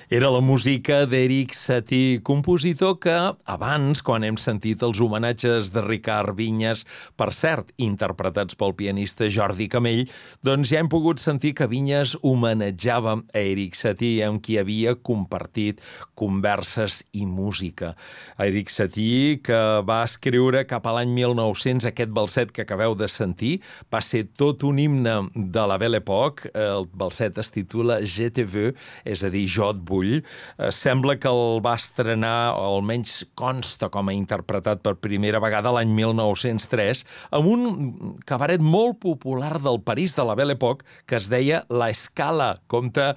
Era la música d'Erik Satie, compositor que abans, quan hem sentit els homenatges de Ricard Vinyes, per cert, interpretats pel pianista Jordi Camell, doncs ja hem pogut sentir que Vinyes homenatjava a Erik Satie, amb qui havia compartit converses i música. Erik Satie, que va escriure cap a l'any 1900 aquest balset que acabeu de sentir, va ser tot un himne de la Belle Époque. El balset es titula Je te veux, és a dir, jo et vull. Sembla que el va estrenar, o almenys consta com a interpretat per primera vegada l'any 1903, amb un cabaret molt popular del París de la Belle Époque que es deia La Scala. Compte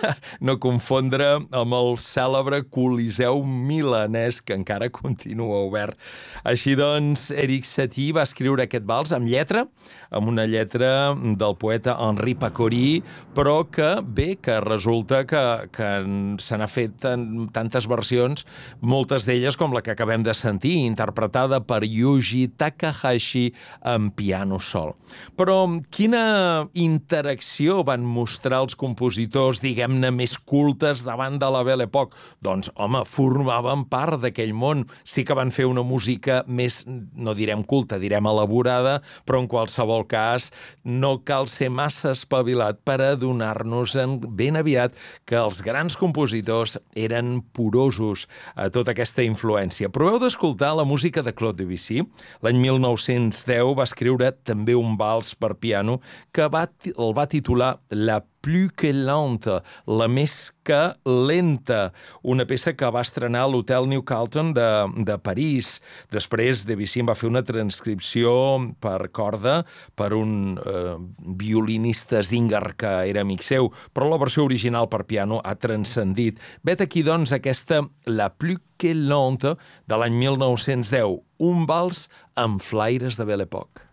no confondre amb el cèlebre Coliseu milanès, que encara continua obert. Així doncs, Erik Satie va escriure aquest vals amb una lletra del poeta Henri Pacoury, però que resulta que se n'ha fet tantes versions, moltes d'elles com la que acabem de sentir, interpretada per Yuji Takahashi en piano sol. Però quina interacció van mostrar els compositors, diguem-ne, més cultes davant de la Belle Époque? Doncs, home, formaven part d'aquell món. Sí que van fer una música més, no direm culta, direm elaborada, però en qualsevol cas no cal ser massa espavilat per adonar-nos ben aviat que els grans compositors eren porosos a tota aquesta influència. Proveu d'escoltar la música de Claude Debussy. L'any 1910 va escriure també un vals per piano que el va titular La plus que lente, la més que lenta, una peça que va estrenar a l'Hotel New Carlton de París. Després, Debussy en va fer una transcripció per corda per un violinista zínger que era amic seu, però la versió original per piano ha transcendit. Vet aquí, doncs, aquesta La plus que lente de l'any 1910, un vals amb flaires de Belle Époque.